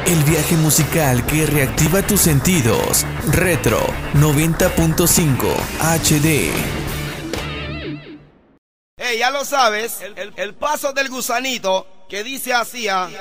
El viaje musical que reactiva tus sentidos. Retro 90.5 HD. Hey, ya lo sabes, el paso del gusanito que dice así.